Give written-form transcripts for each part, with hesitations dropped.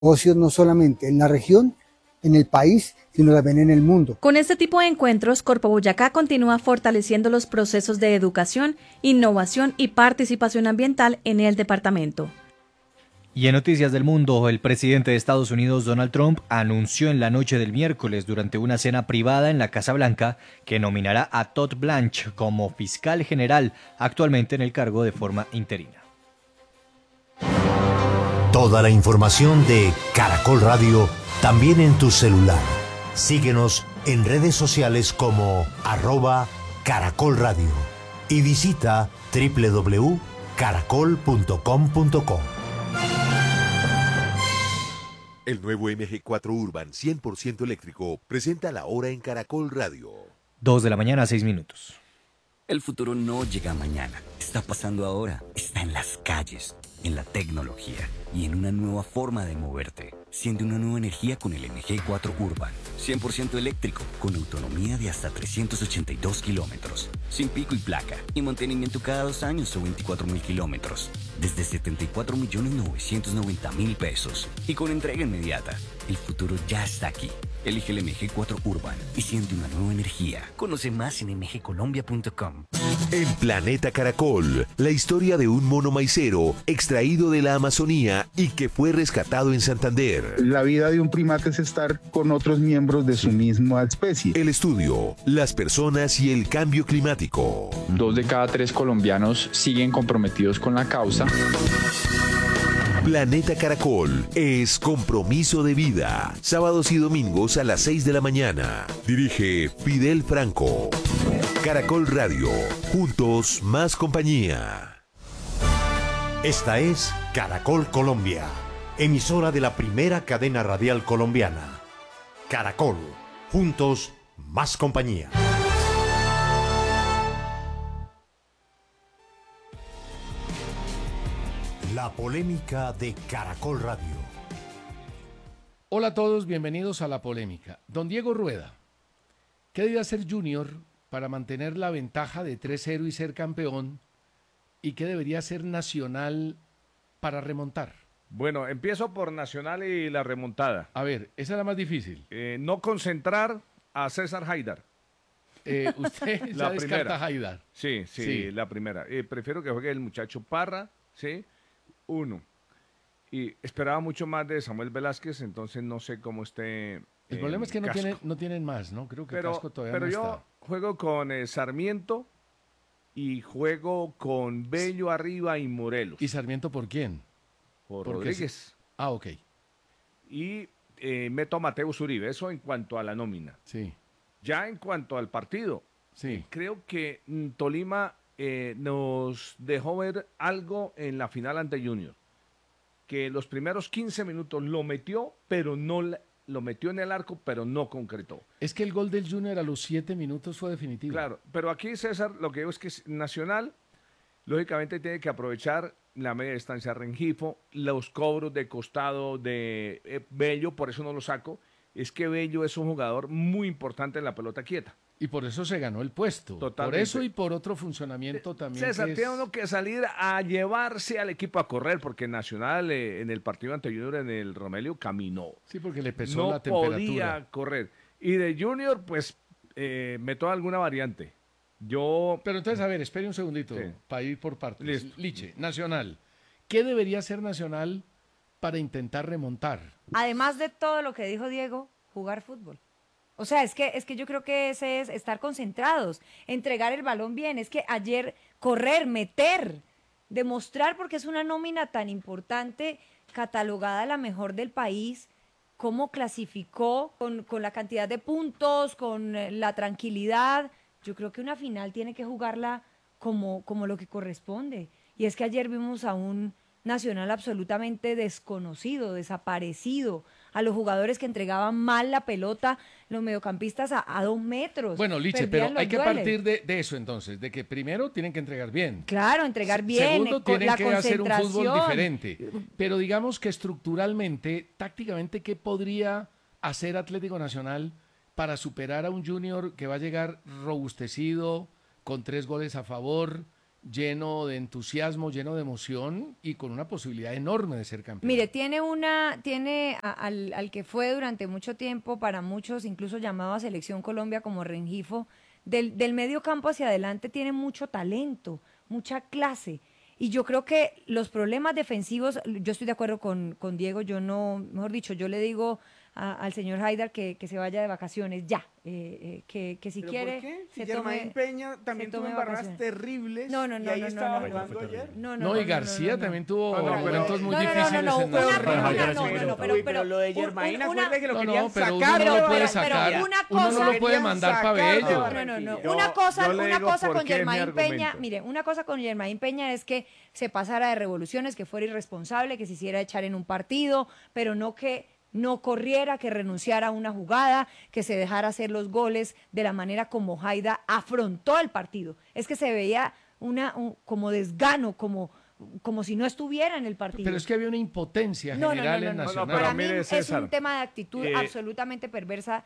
negocios no solamente en la región, en el país, sino también en el mundo. Con este tipo de encuentros, Corpo Boyacá continúa fortaleciendo los procesos de educación, innovación y participación ambiental en el departamento. Y en noticias del mundo, el presidente de Estados Unidos, Donald Trump, anunció en la noche del miércoles durante una cena privada en la Casa Blanca que nominará a Todd Blanche como fiscal general, actualmente en el cargo de forma interina. Toda la información de Caracol Radio también en tu celular. Síguenos en redes sociales como @Caracol Radio y visita www.caracol.com.co. El nuevo MG4 Urban 100% eléctrico presenta la hora en Caracol Radio. 2 de la mañana, 6 minutos. El futuro no llega mañana, está pasando ahora, está en las calles, en la tecnología y en una nueva forma de moverte. Siente una nueva energía con el MG4 Urban, 100% eléctrico, con autonomía de hasta 382 kilómetros, sin pico y placa, y mantenimiento cada 2 años o 24.000 kilómetros, desde 74.990.000 pesos, y con entrega inmediata. El futuro ya está aquí. Elige el MG4 Urban y siente una nueva energía. Conoce más en mgcolombia.com. En Planeta Caracol, la historia de un mono maicero extraído de la Amazonía y que fue rescatado en Santander. La vida de un primate es estar con otros miembros de su misma especie. El estudio, las personas y el cambio climático. 2 de cada 3 colombianos siguen comprometidos con la causa. Planeta Caracol es compromiso de vida. Sábados y domingos a las 6 de la mañana. Dirige Fidel Franco. Caracol Radio. Juntos más compañía. Esta es Caracol Colombia, emisora de la primera cadena radial colombiana. Caracol. Juntos más compañía. La polémica de Caracol Radio. Hola a todos, bienvenidos a La Polémica. Don Diego Rueda, ¿qué debe hacer Junior para mantener la ventaja de 3-0 y ser campeón? ¿Y qué debería hacer Nacional para remontar? Bueno, empiezo por Nacional y la remontada. A ver, esa es la más difícil. No concentrar a César Haidar. Usted ya la descarta primera. a Haidar. Sí, la primera. Prefiero que juegue el muchacho Parra, ¿sí? 1. Y esperaba mucho más de Samuel Velázquez, entonces no sé cómo esté. El problema es que no tienen más, ¿no? Creo que Casco todavía no está. Pero yo juego con Sarmiento y juego con Bello arriba y Morelos. ¿Y Sarmiento por quién? Por Rodríguez. Ok. Y meto a Mateus Uribe, eso en cuanto a la nómina. Sí. Ya en cuanto al partido, sí. Creo que Tolima nos dejó ver algo en la final ante Junior, que los primeros 15 minutos lo metió, pero no lo metió en el arco, pero no concretó. Es que el gol del Junior a los 7 minutos fue definitivo. Claro, pero aquí, César, lo que digo es que Nacional, lógicamente, tiene que aprovechar la media distancia Rengifo, los cobros de costado de Bello, por eso no lo saco, es que Bello es un jugador muy importante en la pelota quieta. Y por eso se ganó el puesto. Totalmente. Por eso y por otro funcionamiento también. César, tiene uno que salir a llevarse al equipo a correr, porque Nacional en el partido anterior en el Romelio caminó. Sí, porque le pesó la temperatura. No podía correr. Y de Junior, pues, metió alguna variante. Pero entonces, a ver, espere un segundito para ir por partes. Listo. Liche, Nacional. ¿Qué debería hacer Nacional para intentar remontar? Además de todo lo que dijo Diego, jugar fútbol. O sea, es que yo creo que ese es estar concentrados, entregar el balón bien. Es que ayer correr, meter, demostrar, porque es una nómina tan importante, catalogada la mejor del país, cómo clasificó con la cantidad de puntos, con la tranquilidad. Yo creo que una final tiene que jugarla como lo que corresponde. Y es que ayer vimos a un Nacional absolutamente desconocido, desaparecido, a los jugadores que entregaban mal la pelota, los mediocampistas a 2 metros. Bueno, Liche, pero hay que partir de eso entonces, de que primero tienen que entregar bien. Claro, entregar bien. Segundo, tienen que hacer un fútbol diferente. Pero digamos que estructuralmente, tácticamente, ¿qué podría hacer Atlético Nacional para superar a un Junior que va a llegar robustecido, con 3 goles a favor, lleno de entusiasmo, lleno de emoción y con una posibilidad enorme de ser campeón. Mire, al que fue durante mucho tiempo, para muchos, incluso llamado a Selección Colombia como Rengifo, del medio campo hacia adelante tiene mucho talento, mucha clase. Y yo creo que los problemas defensivos, yo estoy de acuerdo con Diego, mejor dicho, yo le digo al señor Haidar que se vaya de vacaciones ya, que si quiere... ¿Por qué? Si se tome- Germain Peña también se tuvo tome embarradas vacaciones. terribles No, y ahí estaba jugando ayer. No, y García también tuvo momentos muy No, difíciles en la pero lo de Germain, acuérdate que lo querían pero sacar. uno no lo puede sacar, uno no lo puede mandar para Bello. No. Una cosa con qué es mi Germain argumento. Peña, mire, una cosa con Germain Peña es que se pasara de revoluciones, que fuera irresponsable, que se hiciera echar en un partido, pero no que no corriera, que renunciara a una jugada, que se dejara hacer los goles de la manera como Haida afrontó el partido. Es que se veía como desgano, como si no estuviera en el partido. Pero es que había una impotencia general en Nacional. Para mí es un tema de actitud absolutamente perversa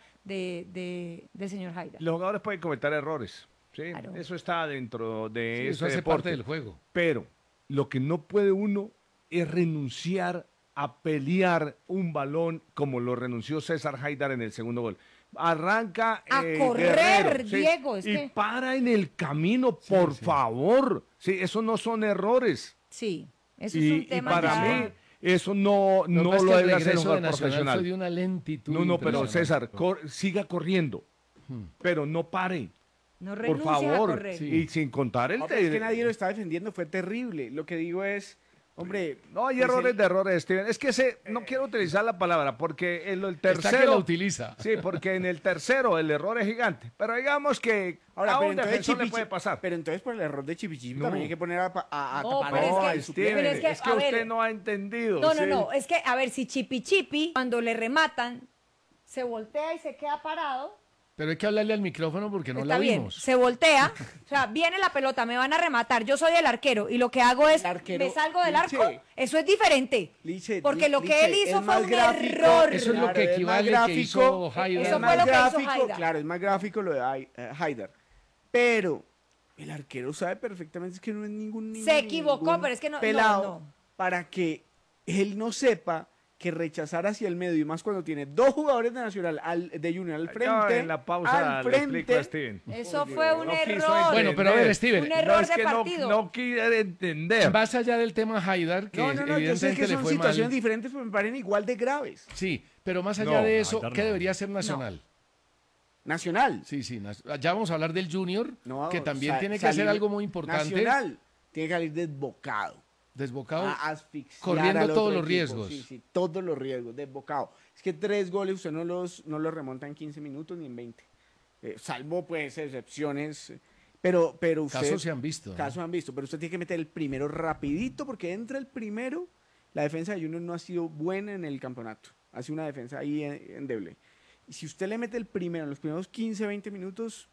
del señor Haida. Los jugadores pueden cometer errores. ¿Sí? Claro. Eso está dentro de Sí, ese eso hace deporte. parte del juego. Pero lo que no puede uno es renunciar a pelear un balón como lo renunció César Haidar en el segundo gol. Arranca A correr, Guerrero, ¿sí? Diego, es y que... para en el camino, por favor. Sí, eso no son errores. Sí, eso es Y un tema para ya- mí eso no Lo que pasa es que lo el debe hacer un regreso de jugador Nacional profesional. fue de una lentitud No, pero impresionante. César, siga corriendo, pero no pare. No Por renuncie a favor, correr. y sin contar el No, pero es que nadie lo está defendiendo, fue terrible. Lo que digo es, hombre... No, hay pues errores de errores, Steven. Es que no quiero utilizar la palabra porque en el tercero... Está que la utiliza. Sí, porque en el tercero el error es gigante. Pero digamos que Ahora, a pero un entonces defensor le Chipichi- puede pasar. Pero entonces por el error de Chipichi No. también hay que poner a No, tapar pero al es que- suplente. pero es que, a ver, usted no ha entendido. No, sí. es que, a ver, si Chipi, cuando le rematan, se voltea y se queda parado, Pero hay que hablarle al micrófono porque no está la bien, vimos. se voltea, o sea, viene la pelota, me van a rematar, yo soy el arquero, y lo que hago es, arquero, me salgo del Liche. arco, eso es diferente, Liche, porque lo que Liche, él hizo es fue más un gráfico. error. Eso es lo que Claro, es equivale más que hizo gráfico, Haidar. Eso es fue más lo que hizo gráfico, Haidar. claro, es más gráfico lo de Haidar. Pero el arquero sabe perfectamente que no es ningún Se equivocó, ningún pero es que no- pelado no. para que él no sepa que rechazar hacia el medio, y más cuando tiene dos jugadores de Nacional, de Junior al Ya frente, en la pausa al le explico a frente, Steven. Eso fue un No quiso error. Bueno, pero a ver, Steven, Un error es de que partido. no quiere entender. Más allá del tema Haidar, que no, yo sé evidentemente que le son fue situaciones mal. diferentes, pero me parecen igual de graves. Sí, pero más allá No, de eso, Haidar ¿qué no. debería ser Nacional? Nacional. Sí, ya vamos a hablar del Junior, No, que también sa- tiene que hacer salir- algo muy importante. Nacional tiene que salir desbocado. Desbocado, A asfixiar corriendo al otro todos los equipo. riesgos. Sí, todos los riesgos, desbocado. Es que 3 goles usted no los remonta en 15 minutos ni en 20. Salvo pues excepciones. Pero usted... Casos se han visto, ¿no? Casos han visto, pero usted tiene que meter el primero rapidito, porque entra el primero, la defensa de Junior no ha sido buena en el campeonato. Ha sido una defensa ahí endeble. Y si usted le mete el primero en los primeros 15, 20 minutos,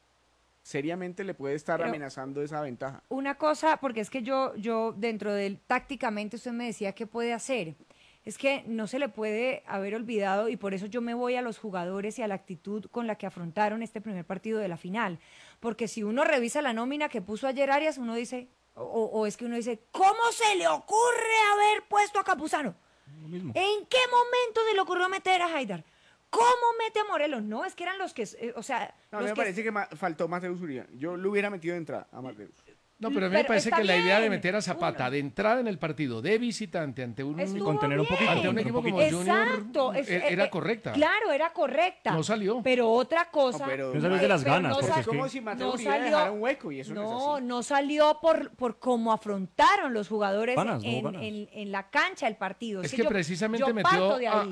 seriamente le puede estar Pero- amenazando esa ventaja. Una cosa, porque es que yo dentro del tácticamente usted me decía qué puede hacer. Es que no se le puede haber olvidado, y por eso yo me voy a los jugadores y a la actitud con la que afrontaron este primer partido de la final. Porque si uno revisa la nómina que puso ayer Arias, uno dice, o es que uno dice, ¿cómo se le ocurre haber puesto a Campuzano? ¿En qué momento se le ocurrió meter a Haidar? ¿Cómo mete a Morelos? No, es que eran los que, o sea... No, a los mí me parece que faltó Mateus Uribe. Yo lo hubiera metido de entrada a Mateus. No, pero a mí me Pero parece está que la idea de bien. meter a Zapata de entrada en el partido de visitante ante un Estuvo contener un bien. poquito, ante un contener equipo un como poquito. Junior Exacto, era correcta. Claro, era correcta. No salió. Pero otra cosa... No, pero- Eso es de las pero ganas, no porque sal- es que- como si Mateus no Uribe salió- dejara un hueco, y eso no, es No, así. no salió por cómo afrontaron los jugadores Ganas, no en, ganas. en la cancha el partido. Es Sí, que yo- precisamente yo metió parto de ahí.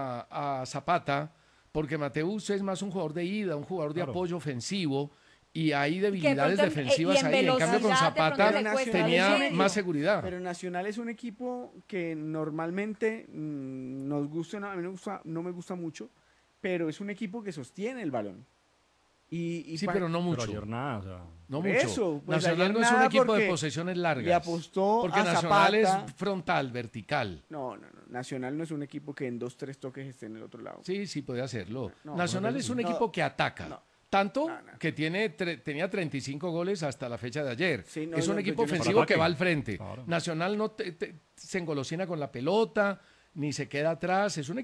a Zapata porque Mateus es más un jugador de ida, un jugador de Claro. apoyo ofensivo, y hay de debilidades pronto defensivas y en ahí. En cambio, con velocidad, de pronto Zapata le cuesta tenía al medio. más seguridad. Pero Nacional es un equipo que normalmente nos gusta, a mí no me gusta mucho, pero es un equipo que sostiene el balón. Y Sí, pero no Pero mucho. ayer nada, o sea, No Por mucho. eso, pues Nacional ayer no es un nada equipo de porque posesiones largas. le apostó porque a Nacional Zapata. es frontal, vertical. No. Nacional no es un equipo que en 2, 3 toques esté en el otro lado. Sí, sí, puede hacerlo. No, Nacional es un no. equipo que ataca. No. Tanto que tenía 35 goles hasta la fecha de ayer. Sí, no, es un no, equipo yo no- ofensivo Para que ataque. va al frente. Claro. Nacional no se engolosina con la pelota, ni se queda atrás. Es un